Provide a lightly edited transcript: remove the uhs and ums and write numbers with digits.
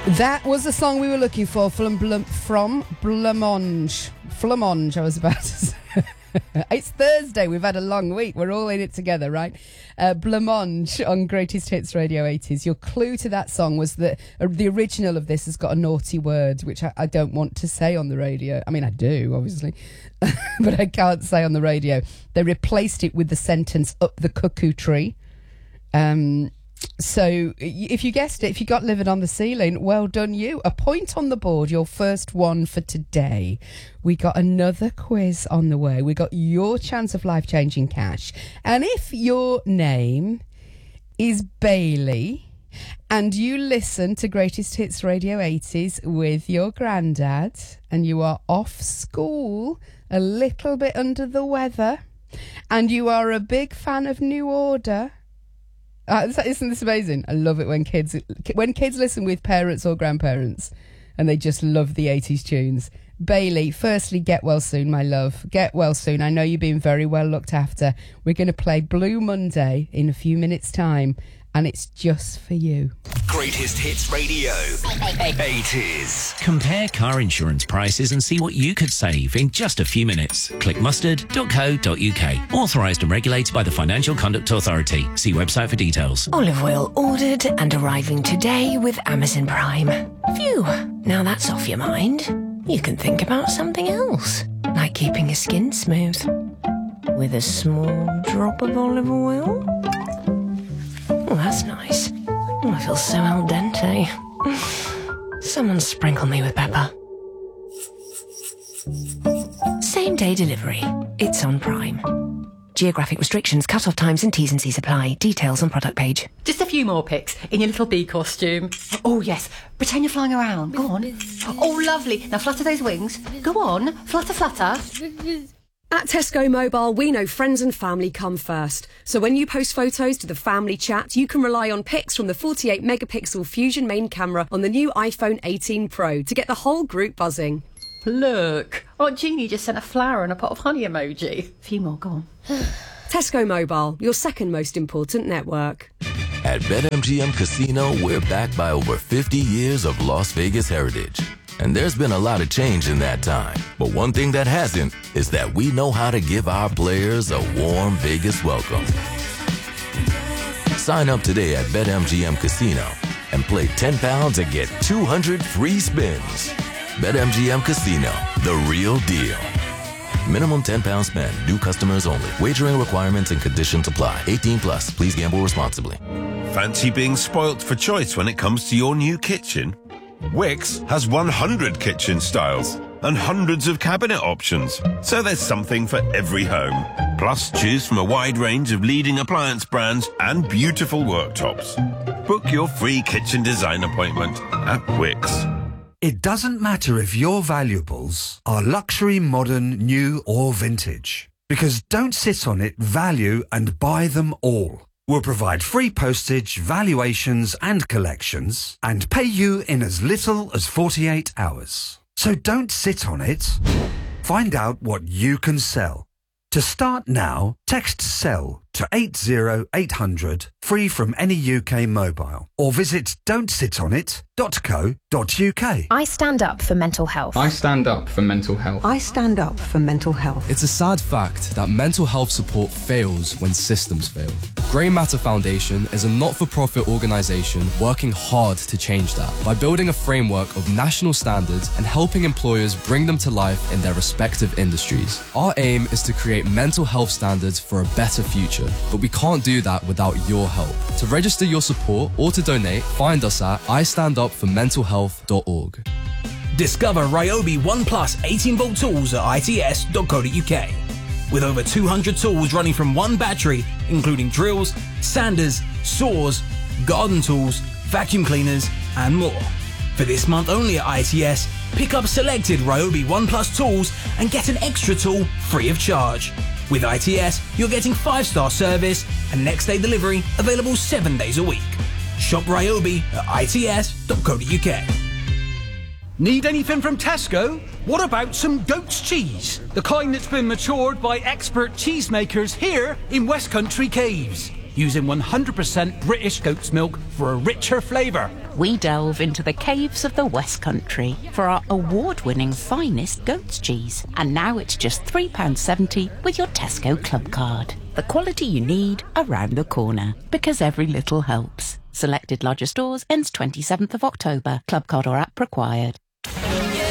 That was the song we were looking for from Blancmange. Blancmange, I was about to say. It's Thursday. We've had a long week. We're all in it together, right? Blancmange on Greatest Hits Radio 80s. Your clue to that song was that the original of this has got a naughty word, which I don't want to say on the radio. I mean, I do, obviously, but I can't say on the radio. They replaced it with the sentence, up the cuckoo tree. So if you guessed it, if you got Living on the Ceiling, well done you. A point on the board, your first one for today. We got another quiz on the way. We got your chance of life-changing cash. And if your name is Bailey and you listen to Greatest Hits Radio 80s with your granddad and you are off school, a little bit under the weather, and you are a big fan of New Order... isn't this amazing? I love it when kids listen with parents or grandparents and they just love the 80s tunes. Bailey, firstly, get well soon, my love. Get well soon. I know you've been very well looked after. We're going to play Blue Monday in a few minutes' time, and it's just for you. Greatest Hits Radio 80s. Compare car insurance prices and see what you could save in just a few minutes. Click mustard.co.uk. Authorised and regulated by the Financial Conduct Authority. See website for details. Olive oil ordered and arriving today with Amazon Prime. Phew, now that's off your mind. You can think about something else, like keeping your skin smooth with a small drop of olive oil. Oh, that's nice. Oh, I feel so al dente. Someone sprinkle me with pepper. Same day delivery. It's on Prime. Geographic restrictions, cut-off times and T's and C's apply. Details on product page. Just a few more pics in your little bee costume. Oh, yes. Pretend you're flying around. Go on. Oh, lovely. Now flutter those wings. Go on. Flutter, flutter. At Tesco Mobile, we know friends and family come first. So when you post photos to the family chat, you can rely on pics from the 48 megapixel Fusion main camera on the new iPhone 18 Pro to get the whole group buzzing. Look, Aunt Jeannie just sent a flower and a pot of honey emoji. A few more, go on. Tesco Mobile, your second most important network. At BetMGM Casino, we're backed by over 50 years of Las Vegas heritage. And there's been a lot of change in that time. But one thing that hasn't is that we know how to give our players a warm Vegas welcome. Sign up today at BetMGM Casino and play £10 and get 200 free spins. BetMGM Casino, the real deal. Minimum £10 spend. New customers only. Wagering requirements and conditions apply. 18 plus. Please gamble responsibly. Fancy being spoilt for choice when it comes to your new kitchen? Wickes has 100 kitchen styles and hundreds of cabinet options, so there's something for every home. Plus, choose from a wide range of leading appliance brands and beautiful worktops. Book your free kitchen design appointment at Wickes. It doesn't matter if your valuables are luxury, modern, new or vintage, because Don't Sit On It value and buy them all. We'll provide free postage, valuations and collections and pay you in as little as 48 hours. So don't sit on it. Find out what you can sell. To start now, text SELL to 80800, free from any UK mobile, or visit don'tsitonit.co.uk. I stand up for mental health. I stand up for mental health. I stand up for mental health. It's a sad fact that mental health support fails when systems fail. Grey Matter Foundation is a not-for-profit organisation working hard to change that by building a framework of national standards and helping employers bring them to life in their respective industries. Our aim is to create mental health standards for a better future, but we can't do that without your help. To register your support or to donate, find us at istandupformentalhealth.org. Discover Ryobi One Plus 18-volt tools at its.co.uk. With over 200 tools running from one battery, including drills, sanders, saws, garden tools, vacuum cleaners, and more. For this month only at ITS, pick up selected Ryobi One Plus tools and get an extra tool free of charge. With ITS, you're getting 5-star service and next-day delivery available 7 days a week. Shop Ryobi at its.co.uk. Need anything from Tesco? What about some goat's cheese? The kind that's been matured by expert cheesemakers here in West Country Caves. using 100% British goat's milk for a richer flavour. We delve into the caves of the West Country for our award-winning finest goat's cheese. And now it's just £3.70 with your Tesco Club card. The quality you need around the corner, because every little helps. Selected larger stores ends 27th of October. Club card or app required.